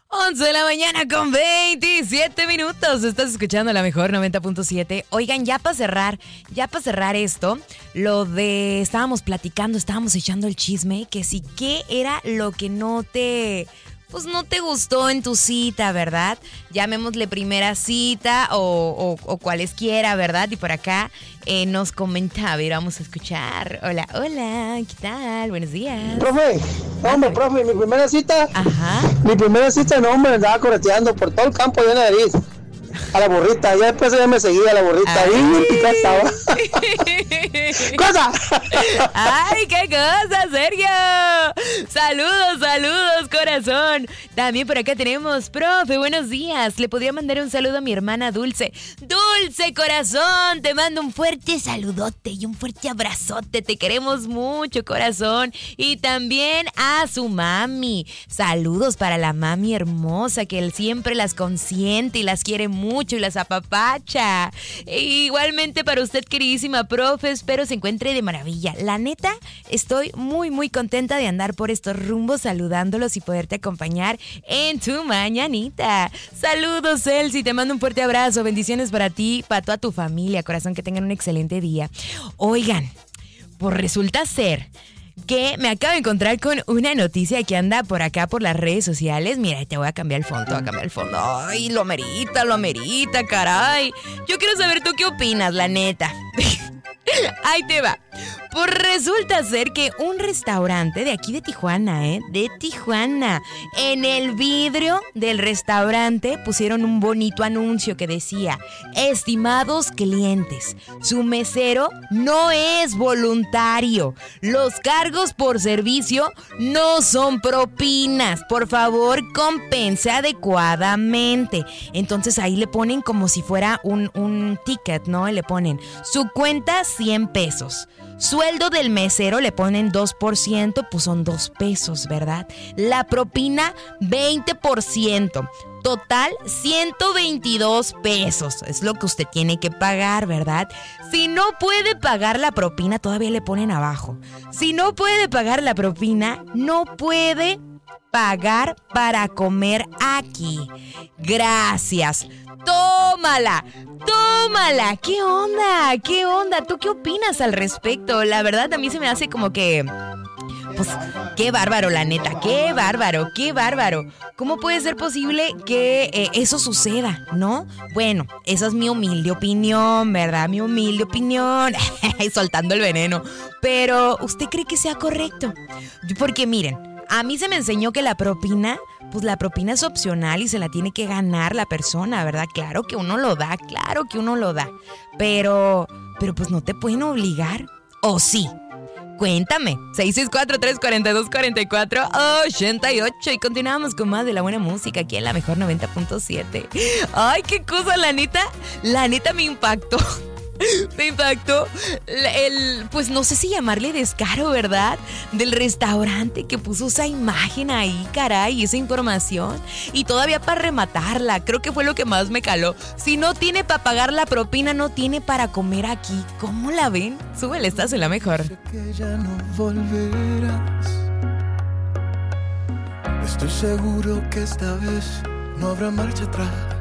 11 de la mañana con 27 minutos. Estás escuchando la mejor 90.7. Oigan, ya para cerrar esto, estábamos platicando, estábamos echando el chisme, que sí, ¿qué era lo que no te gustó en tu cita, ¿verdad? Llamémosle primera cita o cualesquiera, ¿verdad? Y por acá nos comenta, a ver, vamos a escuchar. Hola, ¿qué tal? Buenos días. Profe, mi primera cita. Ajá. Mi primera cita, no, me andaba correteando por todo el campo de nariz. A la burrita, ya después ella me seguía a la burrita. Bien picada estaba. ¡Cosa! ¡Ay, qué cosa, Sergio! Saludos, corazón. También por acá tenemos, profe, buenos días. Le podría mandar un saludo a mi hermana Dulce. Dulce, corazón, te mando un fuerte saludote y un fuerte abrazote. Te queremos mucho, corazón. Y también a su mami. Saludos para la mami hermosa, que él siempre las consiente y las quiere mucho y las apapacha. Igualmente para usted, queridísima profe, espero se encuentre de maravilla. La neta, estoy muy, muy contenta de andar por estos rumbos saludándolos y poderte acompañar en tu mañanita. Saludos, Elsie, te mando un fuerte abrazo. Bendiciones para ti, para toda tu familia, corazón, que tengan un excelente día. Oigan, pues resulta ser que me acabo de encontrar con una noticia que anda por acá por las redes sociales. Mira, te voy a cambiar el fondo, Ay, lo amerita, caray. Yo quiero saber tú qué opinas, la neta. Ahí te va. Pues resulta ser que un restaurante de aquí de Tijuana, en el vidrio del restaurante pusieron un bonito anuncio que decía: estimados clientes, su mesero no es voluntario. Los cargos por servicio no son propinas. Por favor, compense adecuadamente. Entonces ahí le ponen como si fuera un ticket, ¿no? Y le ponen su cuenta 100 pesos. Sueldo del mesero le ponen 2%, pues son 2 pesos, ¿verdad? La propina 20%. Total, 122 pesos. Es lo que usted tiene que pagar, ¿verdad? Si no puede pagar la propina, todavía le ponen abajo. Si no puede pagar la propina, no puede pagar para comer aquí. Gracias. ¡Tómala! ¿Qué onda? ¿Tú qué opinas al respecto? La verdad, a mí se me hace como que... Pues, qué bárbaro, la neta, qué bárbaro. ¿Cómo puede ser posible que eso suceda, no? Bueno, esa es mi humilde opinión, ¿verdad? Soltando el veneno. Pero, ¿usted cree que sea correcto? Porque miren, a mí se me enseñó que la propina es opcional y se la tiene que ganar la persona, ¿verdad? Claro que uno lo da. Pero pues no te pueden obligar, ¿o sí? Cuéntame, 664-342-44-88 y continuamos con más de la buena música aquí en la mejor 90.7. Ay, qué cosa, la neta me impactó. Pues no sé si llamarle descaro, ¿verdad? Del restaurante que puso esa imagen ahí, caray, esa información. Y todavía para rematarla, creo que fue lo que más me caló. Si no tiene para pagar la propina, no tiene para comer aquí. ¿Cómo la ven? Súbele, estás en la mejor. Sé que ya no volverás. Estoy seguro que esta vez no habrá marcha atrás.